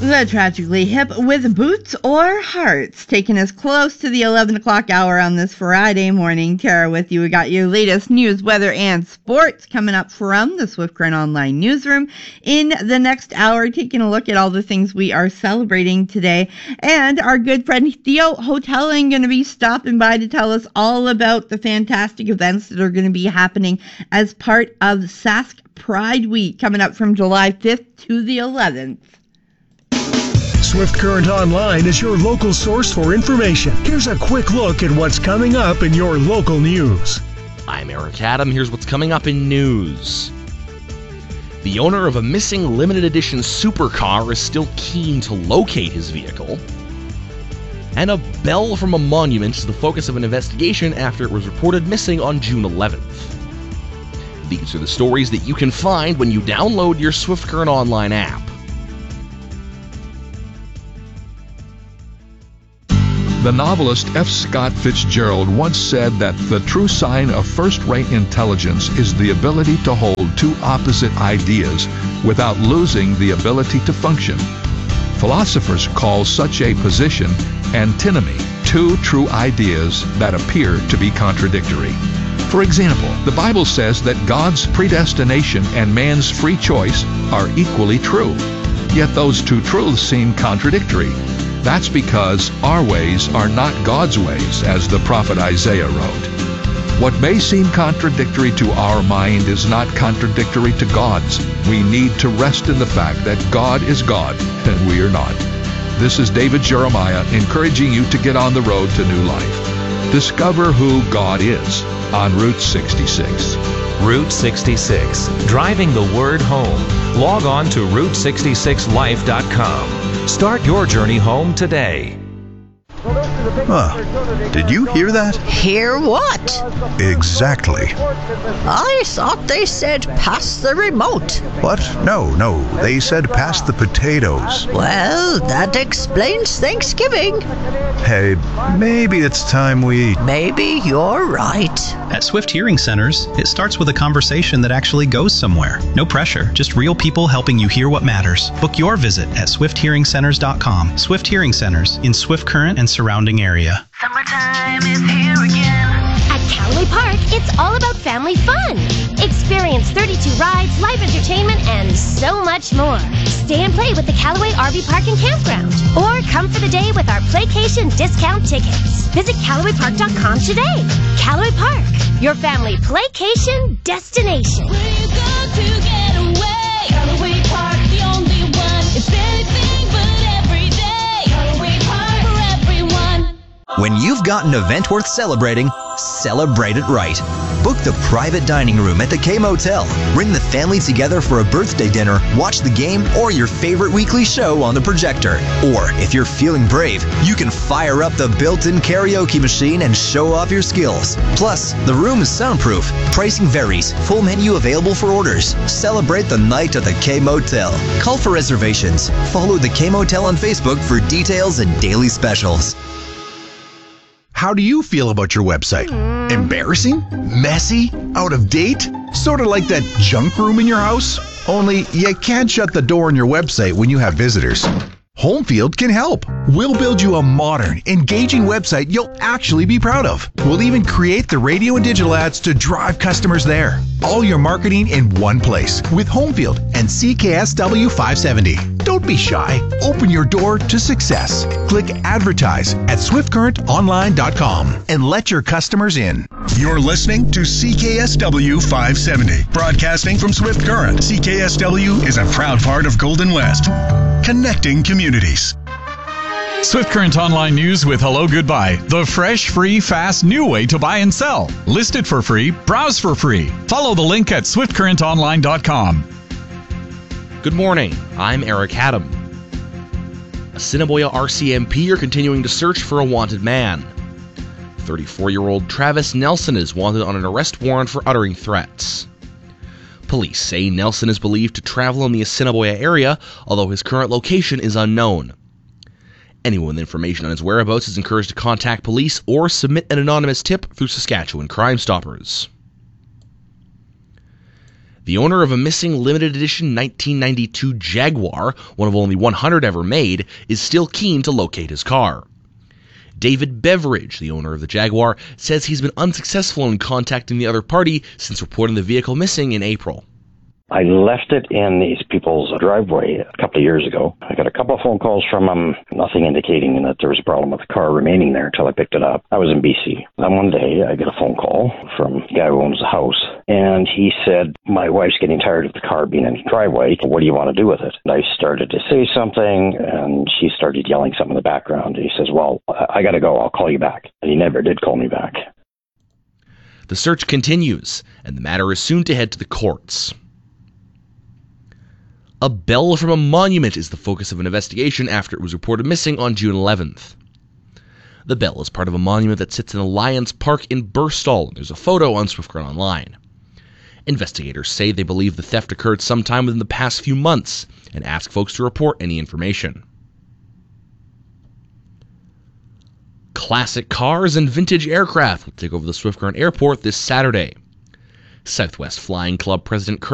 The Tragically Hip with Boots or Hearts, taking us close to the 11 o'clock hour on this Friday morning. Tara with you. We got your latest news, weather, and sports coming up from the Swift Current Online newsroom in the next hour, taking a look at all the things we are celebrating today. And our good friend Theo Hoteling going to be stopping by to tell us all about the fantastic events that are going to be happening as part of Sask Pride Week coming up from July 5th to the 11th. Swift Current Online is your local source for information. Here's a quick look at what's coming up in your local news. I'm Eric Adam. Here's what's coming up in news. The owner of a missing limited edition supercar is still keen to locate his vehicle. And a bell from a monument is the focus of an investigation after it was reported missing on June 11th. These are the stories that you can find when you download your Swift Current Online app. The novelist F. Scott Fitzgerald once said that the true sign of first-rate intelligence is the ability to hold two opposite ideas without losing the ability to function. Philosophers call such a position antinomy, two true ideas that appear to be contradictory. For example, the Bible says that God's predestination and man's free choice are equally true. Yet those two truths seem contradictory. That's because our ways are not God's ways, as the prophet Isaiah wrote. What may seem contradictory to our mind is not contradictory to God's. We need to rest in the fact that God is God and we are not. This is David Jeremiah encouraging you to get on the road to new life. Discover who God is on Route 66. Route 66, driving the word home. Log on to Route66Life.com. Start your journey home today. Did you hear that? Hear what? Exactly. I thought they said pass the remote. What? No. They said pass the potatoes. Well, that explains Thanksgiving. Hey, maybe it's time we... Maybe you're right. At Swift Hearing Centers, it starts with a conversation that actually goes somewhere. No pressure, just real people helping you hear what matters. Book your visit at swifthearingcenters.com. Swift Hearing Centers in Swift Current and surrounding area. Summertime is here again. At Callaway Park, it's all about family fun. Experience 32 rides, live entertainment, and so much more. Stay and play with the Callaway RV Park and Campground. Or come for the day with our Playcation discount tickets. Visit CallawayPark.com today. Callaway Park, your family Playcation destination. Where you go to get away? Callaway Park, the only one. It's anything but every day. Callaway Park for everyone. When you've got an event worth celebrating, celebrate it right. Book the private dining room at the K Motel. Bring the family together for a birthday dinner, watch the game, or your favorite weekly show on the projector. Or, if you're feeling brave, you can fire up the built-in karaoke machine and show off your skills. Plus, the room is soundproof. Pricing varies. Full menu available for orders. Celebrate the night at the K Motel. Call for reservations. Follow the K Motel on Facebook for details and daily specials. How do you feel about your website? Embarrassing? Messy? Out of date? Sort of like that junk room in your house? Only you can't shut the door on your website when you have visitors. Homefield can help. We'll build you a modern, engaging website you'll actually be proud of. We'll even create the radio and digital ads to drive customers there. All your marketing in one place with Homefield and CKSW 570. Don't be shy. Open your door to success. Click Advertise at SwiftCurrentOnline.com and let your customers in. You're listening to CKSW 570, broadcasting from Swift Current. CKSW is a proud part of Golden West, connecting communities. Swift Current Online News with Hello Goodbye, the fresh, free, fast, new way to buy and sell. List it for free, browse for free. Follow the link at SwiftCurrentOnline.com. Good morning, I'm Eric Adam. Assiniboia RCMP are continuing to search for a wanted man. 34-year-old Travis Nelson is wanted on an arrest warrant for uttering threats. Police say Nelson is believed to travel in the Assiniboia area, although his current location is unknown. Anyone with information on his whereabouts is encouraged to contact police or submit an anonymous tip through Saskatchewan Crime Stoppers. The owner of a missing limited edition 1992 Jaguar, one of only 100 ever made, is still keen to locate his car. David Beveridge, the owner of the Jaguar, says he's been unsuccessful in contacting the other party since reporting the vehicle missing in April. I left it in these people's driveway a couple of years ago. I got a couple of phone calls from them, nothing indicating that there was a problem with the car remaining there until I picked it up. I was in BC. Then one day I get a phone call from the guy who owns the house, and he said, my wife's getting tired of the car being in the driveway. What do you want to do with it? And I started to say something, and she started yelling something in the background. And he says, well, I got to go. I'll call you back. And he never did call me back. The search continues, and the matter is soon to head to the courts. A bell from a monument is the focus of an investigation after it was reported missing on June 11th. The bell is part of a monument that sits in Alliance Park in Burstall, and there's a photo on Swift Current Online. Investigators say they believe the theft occurred sometime within the past few months and ask folks to report any information. Classic cars and vintage aircraft will take over the Swift Current Airport this Saturday. Southwest Flying Club President